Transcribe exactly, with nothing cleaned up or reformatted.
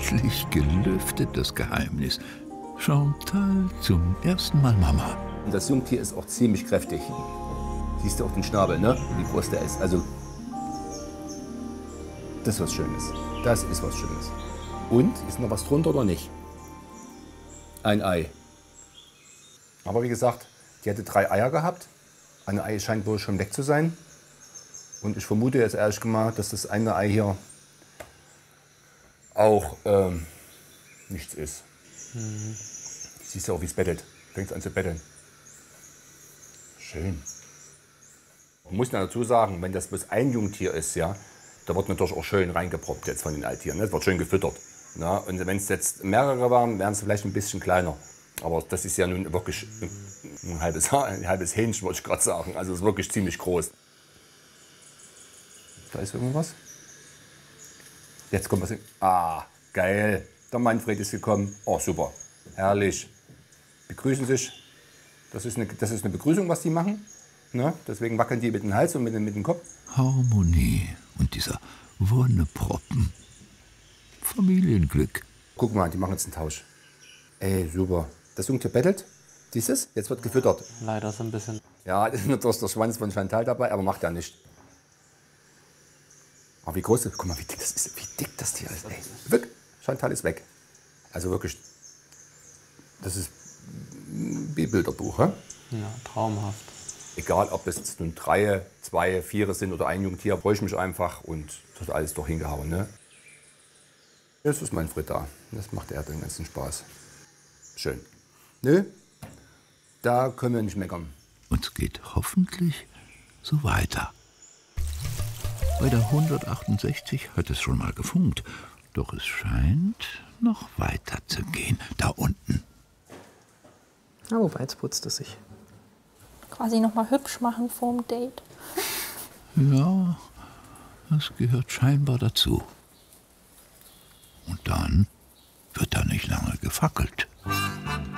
Endlich gelüftet das Geheimnis. Chantal zum ersten Mal Mama. Und das Jungtier ist auch ziemlich kräftig. Siehst du auch den Schnabel, ne? Wie groß der ist. Also, das ist was Schönes. Das ist was Schönes. Und, ist noch was drunter oder nicht? Ein Ei. Aber wie gesagt, die hatte drei Eier gehabt. Ein Ei scheint wohl schon weg zu sein. Und ich vermute jetzt ehrlich gesagt, dass das eine Ei hier auch ähm, nichts ist. Mhm. Siehst du auch, wie es bettelt. Fängt an zu betteln. Schön. Man muss dazu sagen, wenn das bloß ein Jungtier ist, ja, da wird natürlich auch schön reingeproppt jetzt von den Alttieren. Das wird schön gefüttert. Ja, und wenn es jetzt mehrere waren, wären sie vielleicht ein bisschen kleiner. Aber das ist ja nun wirklich ein halbes, ein halbes Hähnchen, wollte ich gerade sagen. Also es ist wirklich ziemlich groß. Da ist irgendwas. Jetzt kommt was hin. Ah, geil. Der Manfred ist gekommen. Oh, super. Herrlich. Begrüßen sich. Das ist eine, das ist eine Begrüßung, was die machen. Ne? Deswegen wackeln die mit dem Hals und mit dem, mit dem Kopf. Harmonie und dieser Wonneproppen. Familienglück. Guck mal, die machen jetzt einen Tausch. Ey, super. Das Jungtier bettelt. Siehst du es? Jetzt wird gefüttert. Leider so ein bisschen. Ja, das ist natürlich der Schwanz von Chantal dabei, aber macht ja nicht. Aber wie groß ist, guck mal, wie dick das ist, wie dick das Tier ist. Ey, wirklich, Chantal ist weg. Also wirklich, das ist wie Bilderbuch, hä? Ja, traumhaft. Egal, ob es jetzt nun drei, zwei, vier sind oder ein Jungtier, freue ich mich einfach und das hat alles doch hingehauen, ne? Jetzt ist Manfred da. Das macht er den ganzen Spaß. Schön. Nö, da können wir nicht meckern. Und es geht hoffentlich so weiter. Bei der hundertachtundsechzig hat es schon mal gefunkt. Doch es scheint noch weiter zu gehen. Da unten. Ja, wobei, jetzt putzt es sich. Quasi noch mal hübsch machen vorm Date. Ja, das gehört scheinbar dazu. Und dann wird da nicht lange gefackelt.